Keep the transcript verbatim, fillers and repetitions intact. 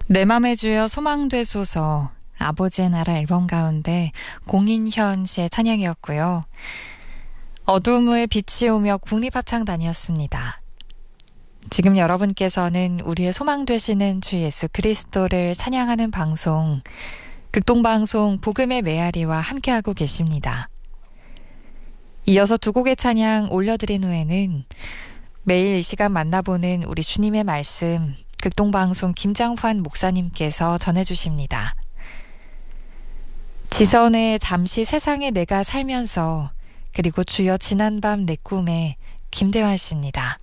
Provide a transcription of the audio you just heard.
내 맘에 주여 소망되소서 아버지의 나라 앨범 가운데 공인현 씨의 찬양이었고요. 어두움 후에 빛이 오며 국립합창단이었습니다. 지금 여러분께서는 우리의 소망 되시는 주 예수 그리스도를 찬양하는 방송 극동방송 복음의 메아리와 함께하고 계십니다. 이어서 두 곡의 찬양 올려드린 후에는 매일 이 시간 만나보는 우리 주님의 말씀 극동방송 김장환 목사님께서 전해주십니다. 지선의 잠시 세상에 내가 살면서 그리고 주여 지난밤 내 꿈에 김대환 씨입니다.